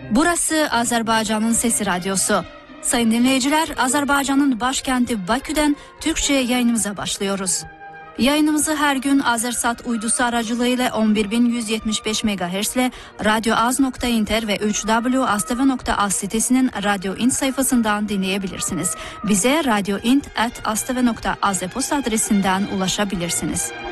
Burası Azerbaycan'ın Sesi Radyosu. Sayın dinleyiciler, Azerbaycan'ın başkenti Bakü'den Türkçe yayınımıza başlıyoruz. Yayınımızı her gün Azersat uydusu aracılığıyla 11175 MHz ile radyoaz.inter ve 3w.astv.az sitesinin Radyo Int sayfasından dinleyebilirsiniz. Bize radyoint@astv.az e-posta adresinden ulaşabilirsiniz.